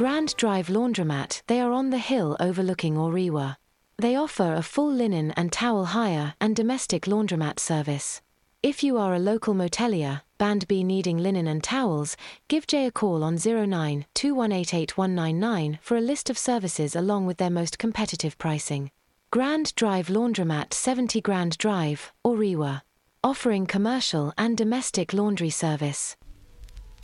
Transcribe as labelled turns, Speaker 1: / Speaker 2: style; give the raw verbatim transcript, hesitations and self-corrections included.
Speaker 1: Grand Drive Laundromat. They are on the hill overlooking Orewa. They offer a full linen and towel hire and domestic laundromat service. If you are a local motelier, Band B needing linen and towels, give Jay a call on zero nine two one eight eight one nine nine for a list of services along with their most competitive pricing. Grand Drive Laundromat, seventy Grand Drive, Orewa. Offering commercial and domestic laundry service.